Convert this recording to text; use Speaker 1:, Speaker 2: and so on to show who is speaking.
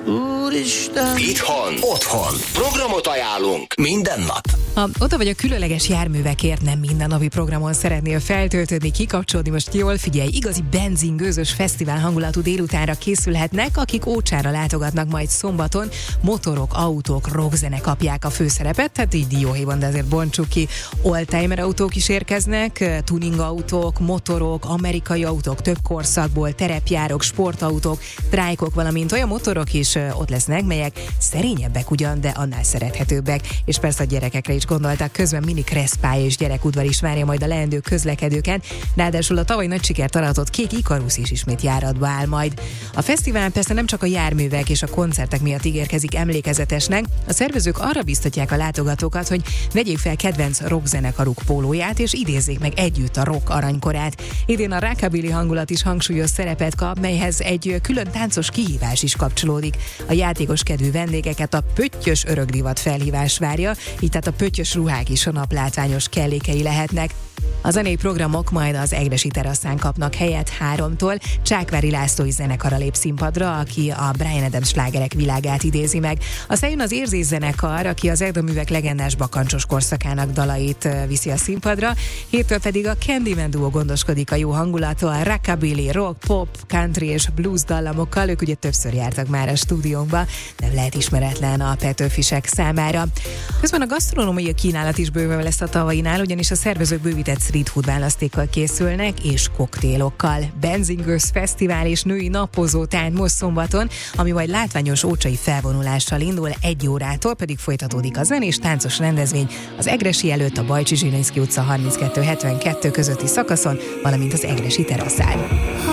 Speaker 1: Úristen!
Speaker 2: Itthon, otthon. Programot ajánlunk minden nap.
Speaker 3: Ha oda vagy a különleges járművekért, nem mindennapi programon szeretnél feltöltődni, kikapcsolni, most jól figyelj, igazi benzingőzös fesztivál hangulatú délutánra készülhetnek, akik Ócsára látogatnak majd szombaton. Motorok, autók, rockzene kapják a főszerepet, tehát így dióhéjban, de azért bontsuk ki. Oldtimer autók is érkeznek, tuning autók, motorok, amerikai autók, több korszakból, terepjárok, sportautók, trájkok, valamint olyan motorok is ott lesznek, melyek szerényebbek ugyan, de annál szerethetőbbek, és persze a gyerekekre is gondoltak, közben mini kreszpálya és gyerekudvar is várja majd a leendő közlekedőket, ráadásul a tavaly nagy sikert aratott Kék Ikarusz is ismét járatba áll majd. A fesztivál persze nem csak a járművek és a koncertek miatt ígérkezik emlékezetesnek, a szervezők arra biztatják a látogatókat, hogy vegyék fel kedvenc rockzenekaruk pólóját és idézzék meg együtt a rock aranykorát. Idén a rockabilly hangulat is hangsúlyos szerepet kap, melyhez egy külön táncos kihívás is kapcsolódik. A játékos kedvű vendégeket a pöttyös örökdivat felhívás várja, így tehát a pöttyös ruhák is a nap látványos kellékei lehetnek. A zenei programok majd az Egressy teraszán kapnak helyet 3-tól. Csákvári László zenekara lép színpadra, aki a Bryan Adams slágerek világát idézi meg. Aztán jön az Érzés zenekar, aki az Erdőművek legendás bakancsos korszakának dalait viszi a színpadra. 7-től pedig a Candyman duo gondoskodik a jó hangulattól, a rockabilly, rock, pop, country és blues dallamokkal. Ők ugye többször jártak már a stúdiónkba, nem lehet ismeretlen a Petőfisek számára. Közben a gasztronómiai kínálat is bőven lesz a tavainál, ugyanis a szervezők bővített street food választékkal készülnek, és koktélokkal. Benzingőz fesztivál és női napozó tánc most szombaton, ami majd látványos ócsai felvonulással indul, 1 órától pedig folytatódik a zenés táncos rendezvény az Egressy előtt a Bajcsi Zsilinszky utca 32-72 közötti szakaszon, valamint az Egressy teraszán.